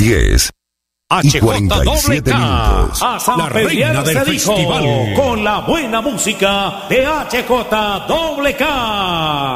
10 y 47 minutos. A San La reina del festival. con la buena música de HJWK.